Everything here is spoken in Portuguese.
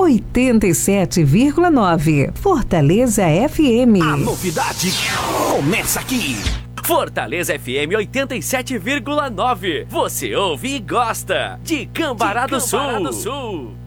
87,9. Fortaleza FM. A novidade começa aqui. Fortaleza FM 87,9. Você ouve e gosta de Cambará do Sul.